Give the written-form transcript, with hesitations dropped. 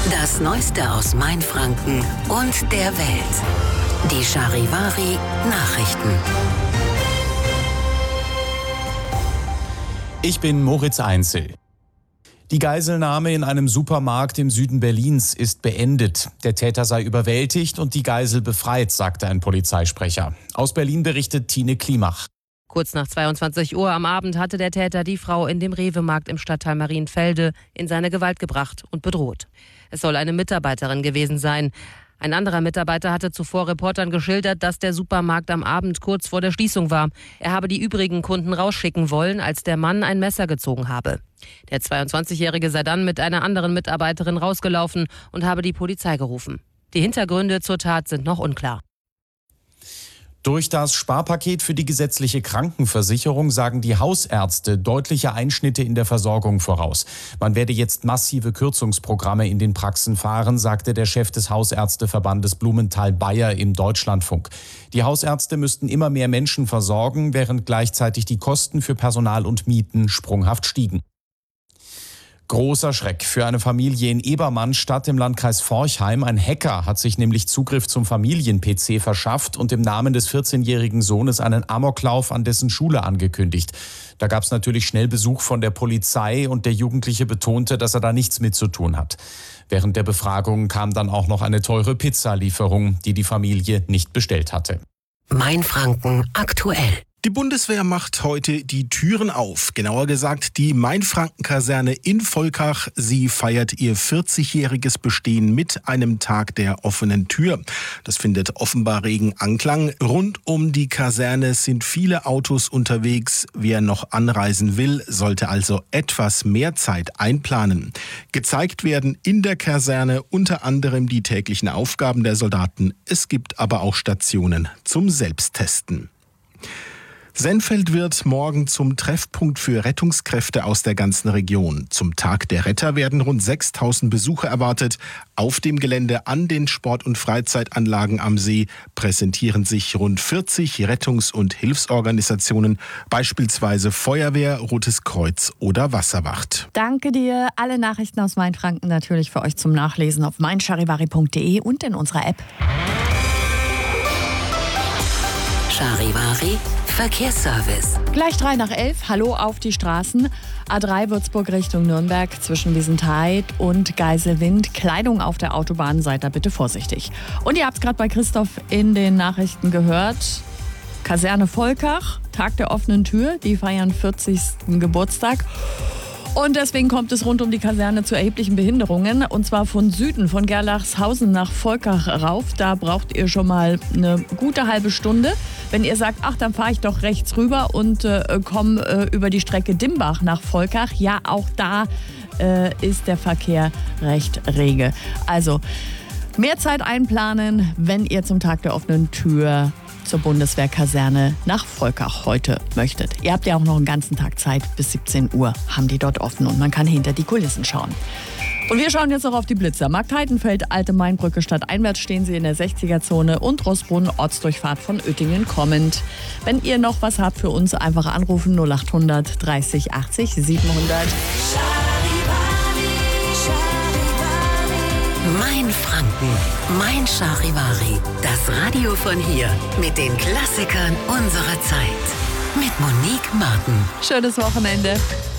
Das Neueste aus Mainfranken und der Welt. Die Charivari Nachrichten. Ich bin Moritz Einzel. Die Geiselnahme in einem Supermarkt im Süden Berlins ist beendet. Der Täter sei überwältigt und die Geisel befreit, sagte ein Polizeisprecher. Aus Berlin berichtet Tine Klimach. Kurz nach 22 Uhr am Abend hatte der Täter die Frau in dem Rewe-Markt im Stadtteil Marienfelde in seine Gewalt gebracht und bedroht. Es soll eine Mitarbeiterin gewesen sein. Ein anderer Mitarbeiter hatte zuvor Reportern geschildert, dass der Supermarkt am Abend kurz vor der Schließung war. Er habe die übrigen Kunden rausschicken wollen, als der Mann ein Messer gezogen habe. Der 22-Jährige sei dann mit einer anderen Mitarbeiterin rausgelaufen und habe die Polizei gerufen. Die Hintergründe zur Tat sind noch unklar. Durch das Sparpaket für die gesetzliche Krankenversicherung sagen die Hausärzte deutliche Einschnitte in der Versorgung voraus. Man werde jetzt massive Kürzungsprogramme in den Praxen fahren, sagte der Chef des Hausärzteverbandes Blumenthal-Bayer im Deutschlandfunk. Die Hausärzte müssten immer mehr Menschen versorgen, während gleichzeitig die Kosten für Personal und Mieten sprunghaft stiegen. Großer Schreck für eine Familie in Ebermannstadt im Landkreis Forchheim. Ein Hacker hat sich nämlich Zugriff zum Familien-PC verschafft und im Namen des 14-jährigen Sohnes einen Amoklauf an dessen Schule angekündigt. Da gab es natürlich schnell Besuch von der Polizei und der Jugendliche betonte, dass er da nichts mit zu tun hat. Während der Befragung kam dann auch noch eine teure Pizzalieferung, die die Familie nicht bestellt hatte. Mainfranken aktuell. Die Bundeswehr macht heute die Türen auf. Genauer gesagt die Mainfranken-Kaserne in Volkach. Sie feiert ihr 40-jähriges Bestehen mit einem Tag der offenen Tür. Das findet offenbar regen Anklang. Rund um die Kaserne sind viele Autos unterwegs. Wer noch anreisen will, sollte also etwas mehr Zeit einplanen. Gezeigt werden in der Kaserne unter anderem die täglichen Aufgaben der Soldaten. Es gibt aber auch Stationen zum Selbsttesten. Sennfeld wird morgen zum Treffpunkt für Rettungskräfte aus der ganzen Region. Zum Tag der Retter werden rund 6.000 Besucher erwartet. Auf dem Gelände an den Sport- und Freizeitanlagen am See präsentieren sich rund 40 Rettungs- und Hilfsorganisationen, beispielsweise Feuerwehr, Rotes Kreuz oder Wasserwacht. Danke dir. Alle Nachrichten aus Mainfranken natürlich für euch zum Nachlesen auf meincharivari.de und in unserer App. Charivari Verkehrsservice. Gleich 11:03. Hallo auf die Straßen. A3 Würzburg Richtung Nürnberg zwischen Wiesentheid und Geiselwind. Kleidung auf der Autobahn, seid da bitte vorsichtig. Und ihr habt es gerade bei Christoph in den Nachrichten gehört. Kaserne Volkach, Tag der offenen Tür. Die feiern 40. Geburtstag. Und deswegen kommt es rund um die Kaserne zu erheblichen Behinderungen. Und zwar von Süden, von Gerlachshausen nach Volkach rauf. Da braucht ihr schon mal eine gute halbe Stunde. Wenn ihr sagt, ach, dann fahre ich doch rechts rüber und komme über die Strecke Dimbach nach Volkach. Ja, auch da ist der Verkehr recht rege. Also mehr Zeit einplanen, wenn ihr zum Tag der offenen Tür zur Bundeswehrkaserne nach Volkach heute möchtet. Ihr habt ja auch noch einen ganzen Tag Zeit, bis 17 Uhr haben die dort offen und man kann hinter die Kulissen schauen. Und wir schauen jetzt noch auf die Blitzer. Markt Heidenfeld, Alte Mainbrücke stadteinwärts stehen sie in der 60er-Zone und Rossbrunn, Ortsdurchfahrt von Oettingen kommend. Wenn ihr noch was habt für uns, einfach anrufen 0800 30 80 700. Mainfranken, Mein Charivari. Das Radio von hier mit den Klassikern unserer Zeit. Mit Monique Martin. Schönes Wochenende.